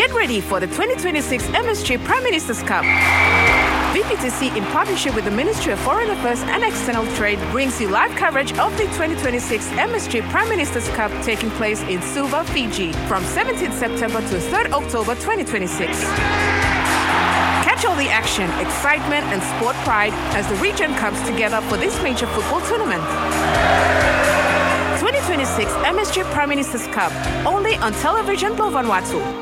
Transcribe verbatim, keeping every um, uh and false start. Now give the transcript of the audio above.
Get ready for the twenty twenty-six M S G Prime Minister's Cup. V P T C, in partnership with the Ministry of Foreign Affairs and External Trade, brings you live coverage of the twenty twenty-six M S G Prime Minister's Cup taking place in Suva, Fiji, from seventeenth September to third October twenty twenty-six. Catch all the action, excitement, and sport pride as the region comes together for this major football tournament. twenty twenty-six M S G Prime Minister's Cup, only on Television Vanuatu.